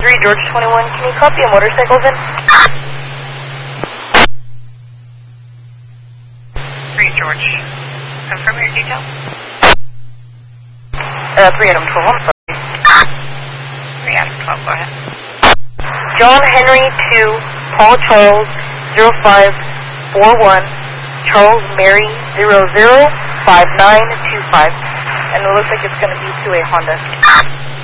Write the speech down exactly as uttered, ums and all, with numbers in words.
three, George twenty-one, can you copy a motorcycle then? three, George. Confirm your detail. Uh, three Adam twelve, I'm sorry. three Adam twelve, go ahead. John Henry two, Paul Charles zero five four one, Charles Mary zero zero five nine two five, and it looks like it's going to be to a Honda.